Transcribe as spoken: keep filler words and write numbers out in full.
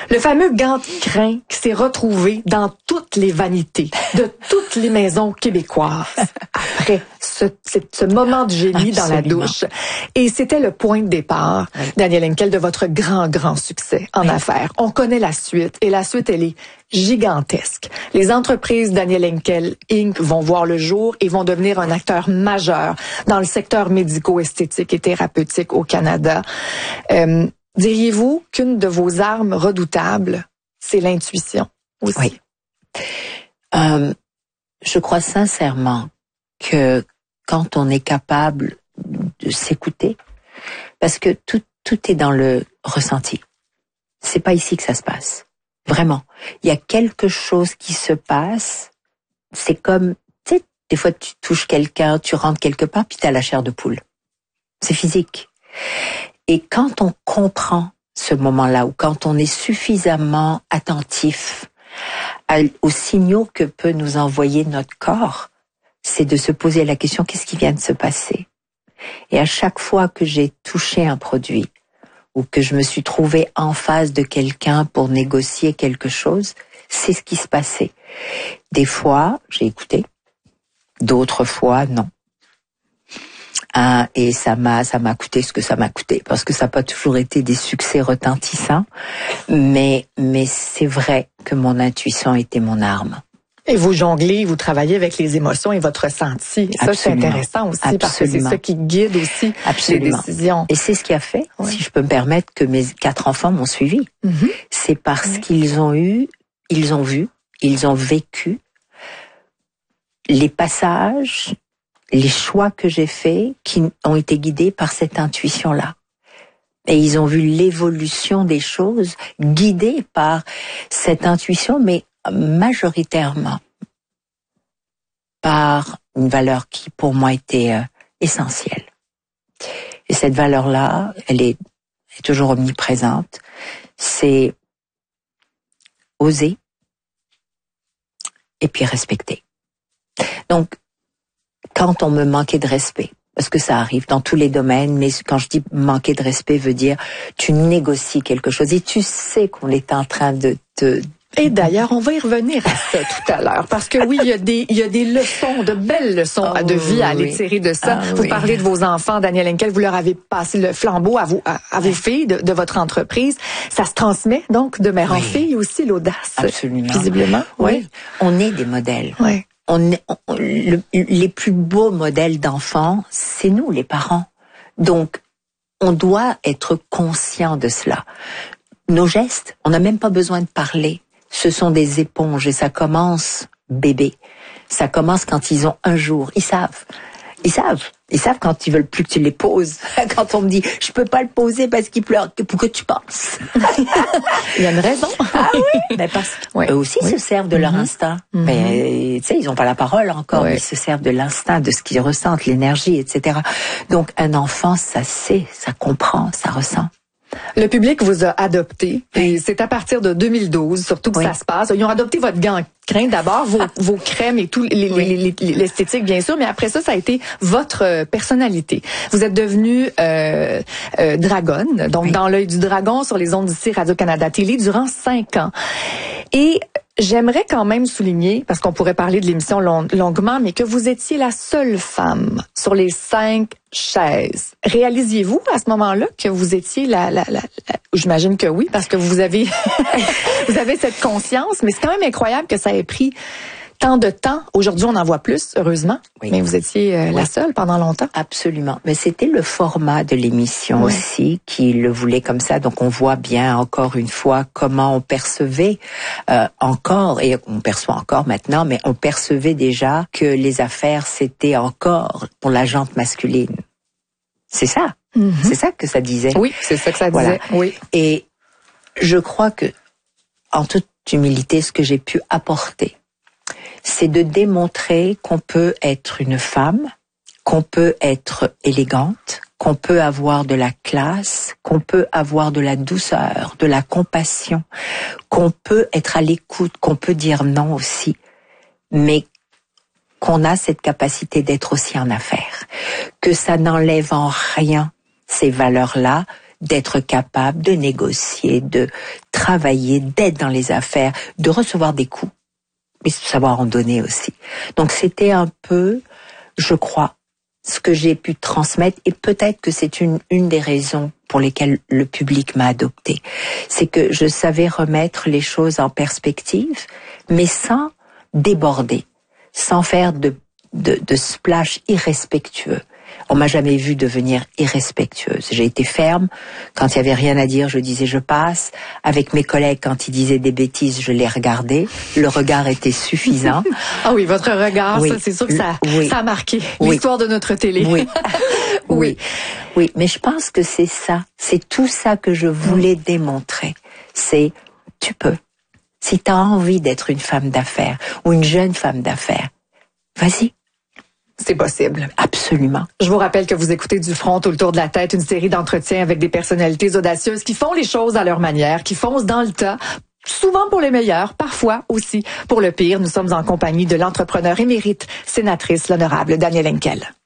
Le fameux gant de crin qui s'est retrouvé dans toutes les vanités de toutes les maisons québécoises après ce, ce, ce moment de génie Absolument. Dans la douche. Et c'était le point de départ, oui. Daniel Henkel, de votre grand, grand succès en oui. affaires. On connaît la suite et la suite, elle est gigantesque. Les entreprises Daniel Henkel Incorporated vont voir le jour et vont devenir un acteur majeur dans le secteur médico-esthétique et thérapeutique au Canada. Euh, diriez-vous qu'une de vos armes redoutables, c'est l'intuition aussi? Oui. Euh, je crois sincèrement que quand on est capable de s'écouter, parce que tout, tout est dans le ressenti. C'est pas ici que ça se passe. Vraiment. Il y a quelque chose qui se passe. C'est comme, tu sais, des fois tu touches quelqu'un, tu rentres quelque part, puis t'as la chair de poule. C'est physique. Et quand on comprend ce moment-là, ou quand on est suffisamment attentif à, aux signaux que peut nous envoyer notre corps, c'est de se poser la question, qu'est-ce qui vient de se passer? Et à chaque fois que j'ai touché un produit, ou que je me suis trouvée en face de quelqu'un pour négocier quelque chose, c'est ce qui se passait. Des fois, j'ai écouté, d'autres fois, non. Hein, et ça m'a, ça m'a coûté ce que ça m'a coûté, parce que ça n'a pas toujours été des succès retentissants, mais, mais c'est vrai que mon intuition était mon arme. Et vous jonglez, vous travaillez avec les émotions et votre ressenti. Ça, c'est intéressant aussi, Absolument. Parce que c'est ça qui guide aussi Absolument. Les décisions. Et c'est ce qui a fait, oui. si je peux me permettre, que mes quatre enfants m'ont suivi. Mm-hmm. C'est parce oui. qu'ils ont eu, ils ont vu, ils ont vécu les passages, les choix que j'ai faits qui ont été guidés par cette intuition-là. Et ils ont vu l'évolution des choses guidées par cette intuition, mais majoritairement par une valeur qui pour moi était euh, essentielle. Et cette valeur-là, elle est, est toujours omniprésente. C'est oser et puis respecter. Donc, quand on me manquait de respect, parce que ça arrive dans tous les domaines, mais quand je dis manquer de respect veut dire tu négocies quelque chose et tu sais qu'on est en train de te... Et d'ailleurs, on va y revenir à ça tout à l'heure, parce que oui, il y a des, il y a des leçons, de belles leçons oh, de vie à aller oui. tirer de ça. Ah, vous oui. parlez de vos enfants, Daniel Henkel, vous leur avez passé le flambeau à, vous, à, à vos filles de, de votre entreprise. Ça se transmet donc de mère oui. en fille aussi, l'audace. Absolument. Visiblement. Oui. oui. On est des modèles. Oui. On est, on, le, les plus beaux modèles d'enfants, c'est nous, les parents. Donc, on doit être conscient de cela. Nos gestes, on n'a même pas besoin de parler. Ce sont des éponges et ça commence bébé. Ça commence quand ils ont un jour. Ils savent. Ils savent. Ils savent quand ils veulent plus que tu les poses. Quand on me dit, je peux pas le poser parce qu'il pleure. Pourquoi tu penses? Il y a une raison. Ah oui. Ben parce qu'eux oui. aussi oui. se servent de leur mm-hmm. instinct. Mm-hmm. Mais, tu sais, ils ont pas la parole encore, oui. mais ils se servent de l'instinct, de ce qu'ils ressentent, l'énergie, et cetera. Donc, un enfant, ça sait, ça comprend, ça ressent. Le public vous a adopté et c'est à partir de deux mille douze surtout que oui. ça se passe. Ils ont adopté votre gant crin d'abord, vos, vos crèmes et tout, les, oui. les, les, l'esthétique bien sûr, mais après ça, ça a été votre personnalité. Vous êtes devenue euh, euh, dragonne, donc oui. dans l'œil du dragon sur les ondes d'ici Radio-Canada Télé durant cinq ans. Et j'aimerais quand même souligner, parce qu'on pourrait parler de l'émission long, longuement, mais que vous étiez la seule femme sur les cinq chaises. Réalisiez-vous à ce moment-là que vous étiez la, la, la, la j'imagine que oui, parce que vous avez, vous avez cette conscience, mais c'est quand même incroyable que ça ait pris tant de temps. Aujourd'hui, on en voit plus, heureusement. Oui. Mais vous étiez euh, oui. la seule pendant longtemps. Absolument. Mais c'était le format de l'émission oui. aussi qui le voulait comme ça. Donc, on voit bien encore une fois comment on percevait euh, encore, et on perçoit encore maintenant, mais on percevait déjà que les affaires, c'était encore pour la jante masculine. C'est ça. Mm-hmm. C'est ça que ça disait. Oui, c'est ça que ça disait. Voilà. Oui. Et je crois que, en toute humilité, ce que j'ai pu apporter, c'est de démontrer qu'on peut être une femme, qu'on peut être élégante, qu'on peut avoir de la classe, qu'on peut avoir de la douceur, de la compassion, qu'on peut être à l'écoute, qu'on peut dire non aussi, mais qu'on a cette capacité d'être aussi en affaires, que ça n'enlève en rien ces valeurs-là, d'être capable de négocier, de travailler, d'être dans les affaires, de recevoir des coups, mais de savoir en donner aussi. Donc c'était un peu, je crois, ce que j'ai pu transmettre, et peut-être que c'est une, une des raisons pour lesquelles le public m'a adopté. C'est que je savais remettre les choses en perspective, mais sans déborder, sans faire de, de, de splash irrespectueux. On m'a jamais vu devenir irrespectueuse. J'ai été ferme. Quand il y avait rien à dire, je disais je passe. Avec mes collègues, quand ils disaient des bêtises, je les regardais. Le regard était suffisant. Ah oui, votre regard, oui. Ça, c'est sûr que ça, oui. ça a marqué oui. l'histoire de notre télé. Oui. oui. oui. Oui, mais je pense que c'est ça. C'est tout ça que je voulais mmh. démontrer. C'est, tu peux. Si tu as envie d'être une femme d'affaires ou une jeune femme d'affaires, vas-y. C'est possible. Absolument. Je vous rappelle que vous écoutez Du front tout le tour de la tête, une série d'entretiens avec des personnalités audacieuses qui font les choses à leur manière, qui foncent dans le tas, souvent pour les meilleurs, parfois aussi pour le pire. Nous sommes en compagnie de l'entrepreneur émérite, sénatrice, l'honorable Danielle Henkel.